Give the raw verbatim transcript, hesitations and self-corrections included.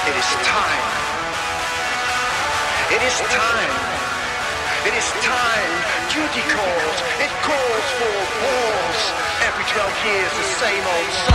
It is time. It is time. It is time. Duty calls. It calls for wars. Every twelve years, the same old song.